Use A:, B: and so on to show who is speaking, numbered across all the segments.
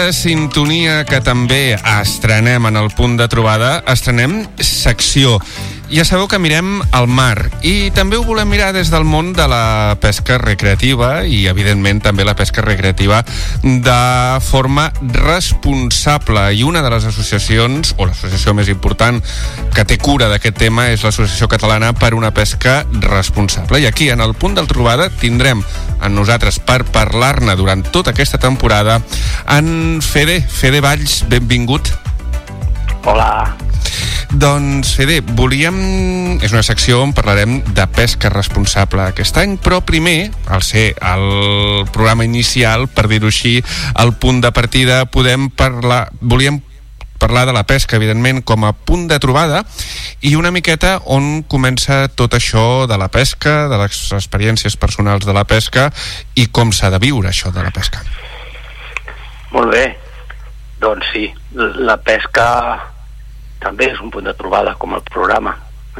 A: aquesta sintonia que també estrenem en el punt de trobada, estrenem secció. Ja sabeu que mirem al mar i també ho volem mirar des del món de la pesca recreativa i, evidentment, també la pesca recreativa de forma responsable. I una de les associacions, o l'associació més important que té cura d'aquest tema, és l'Associació Catalana per una Pesca Responsable. I aquí, en el punt de trobada, tindrem amb nosaltres per parlar-ne durant tota aquesta temporada en Fede Valls, benvingut.
B: Hola.
A: Doncs, Fede, és una secció on parlarem de pesca responsable aquest any, però primer, al ser el programa inicial, per dir-ho així, el punt de partida, volíem parlar de la pesca, evidentment, com a punt de trobada, i una miqueta on comença tot això de la pesca, de les experiències personals de la pesca, i com s'ha de viure això de la pesca.
B: Molt bé. Doncs sí, la pesca també és un punt de trobada, com el programa.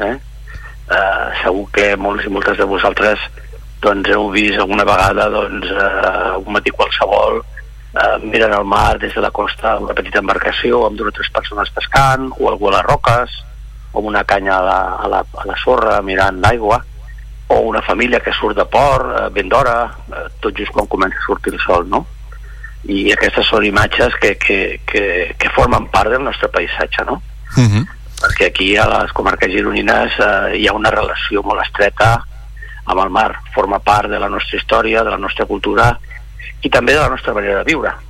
B: Segur que molts i moltes de vosaltres heu vist alguna vegada un matí qualsevol miren al mar des de la costa amb una petita embarcació amb 2 o 3 persones pescant, o algú a les roques, o amb una canya a la sorra mirant l'aigua, o una família que surt de port ben d'hora, tot just quan comença a sortir el sol, no? I aquestes són imatges que formen part del nostre paisatge, no? Perquè aquí a les comarques gironines hi ha una relació molt estreta amb el mar, forma part de la nostra història, de la nostra cultura i també de la nostra manera de viure.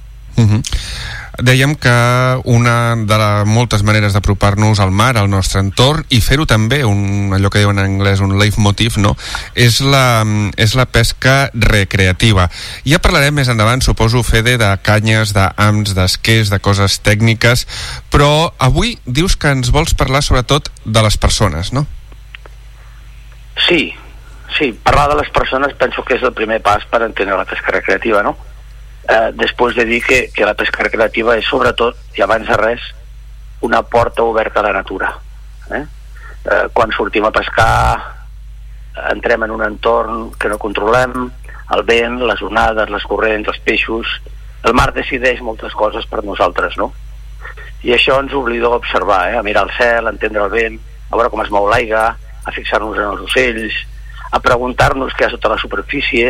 A: Dèiem que una de les moltes maneres d'apropar-nos al mar, al nostre entorn, i fer-ho també, allò que diuen en anglès un leitmotiv, no? és la pesca recreativa. Ja parlarem més endavant, suposo, Fede, de canyes, d'hams, d'esquers, de coses tècniques, però avui dius que ens vols parlar sobretot de les persones, no?
B: Sí, parlar de les persones penso que és el primer pas per entendre la pesca recreativa, no? Després de dir que la pesca recreativa és sobretot, i abans de res, una porta oberta a la natura. Quan sortim a pescar entrem en un entorn que no controlem, el vent, les onades, les corrents, els peixos. El mar decideix moltes coses per nosaltres, no? I això ens obliga a observar, a mirar el cel, a entendre el vent, a veure com es mou l'aigua, a fixar-nos en els ocells, a preguntar-nos què hi ha sota la superfície,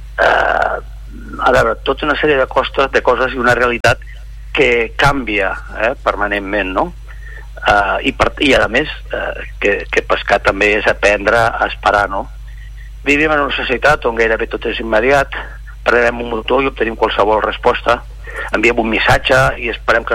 B: a veure, tota una sèrie de coses i una realitat que canvia permanentment, no? I a més que pescar també és aprendre a esperar, no? Vivim en una societat on gairebé tot és immediat, prenem un motor i obtenim qualsevol resposta, enviem un missatge i esperem que